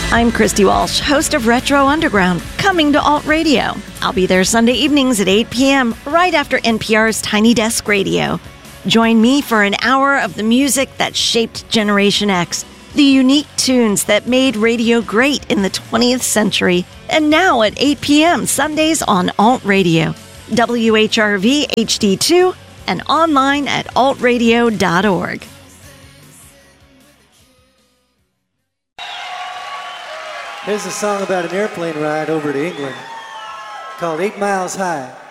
I'm Christy Walsh, host of Retro Underground, coming to Alt Radio. I'll be there Sunday evenings at 8 p.m., right after NPR's Tiny Desk Radio. Join me for an hour of the music that shaped Generation X, the unique tunes that made radio great in the 20th century, and now at 8 p.m. Sundays on Alt Radio, WHRV HD2, and online at altradio.org. Here's a song about an airplane ride over to England called 8 Miles High.